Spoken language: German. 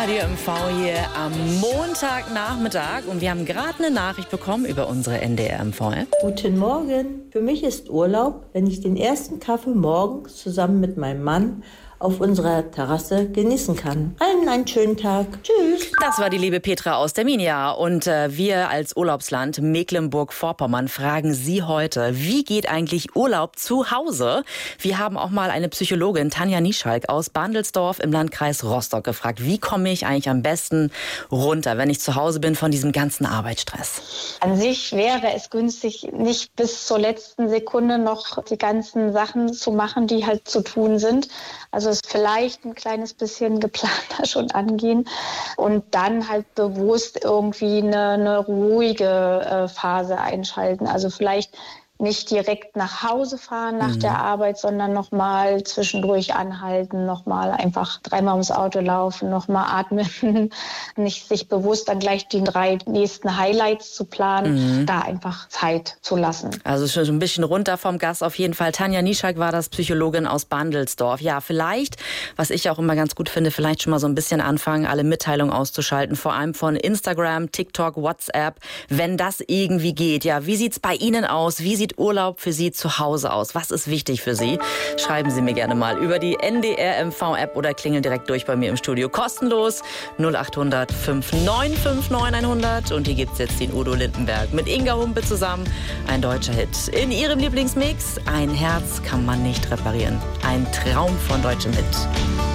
Radio MV hier am Montagnachmittag und wir haben gerade eine Nachricht bekommen über unsere NDR MV-App. Guten Morgen. Für mich ist Urlaub, wenn ich den ersten Kaffee morgens zusammen mit meinem Mann auf unserer Terrasse genießen kann. Allen einen schönen Tag. Tschüss. Das war die liebe Petra aus der Minia. Und wir als Urlaubsland Mecklenburg-Vorpommern fragen Sie heute, wie geht eigentlich Urlaub zu Hause? Wir haben auch mal eine Psychologin, Tanja Nieschalk aus Bandelsdorf im Landkreis Rostock gefragt, wie komme ich eigentlich am besten runter, wenn ich zu Hause bin von diesem ganzen Arbeitsstress? An sich wäre es günstig, nicht bis zur letzten Sekunde noch die ganzen Sachen zu machen, die halt zu tun sind. Also es vielleicht ein kleines bisschen geplanter schon angehen und dann halt bewusst irgendwie eine ruhige Phase einschalten. Also vielleicht nicht direkt nach Hause fahren nach der Arbeit, sondern nochmal zwischendurch anhalten, nochmal einfach 3-mal ums Auto laufen, nochmal atmen, nicht sich bewusst dann gleich die 3 nächsten Highlights zu planen, da einfach Zeit zu lassen. Also schon ein bisschen runter vom Gas auf jeden Fall. Tanja Nieschalk war das, Psychologin aus Bandelsdorf. Ja, vielleicht, was ich auch immer ganz gut finde, vielleicht schon mal so ein bisschen anfangen, alle Mitteilungen auszuschalten, vor allem von Instagram, TikTok, WhatsApp, wenn das irgendwie geht. Ja, wie sieht's bei Ihnen aus? Wie sieht Urlaub für Sie zu Hause aus? Was ist wichtig für Sie? Schreiben Sie mir gerne mal über die NDR MV-App oder klingeln direkt durch bei mir im Studio. Kostenlos 0800 5959 100. Und hier gibt's jetzt den Udo Lindenberg mit Inga Humpe zusammen. Ein deutscher Hit. In Ihrem Lieblingsmix, ein Herz kann man nicht reparieren. Ein Traum von deutschem Hit.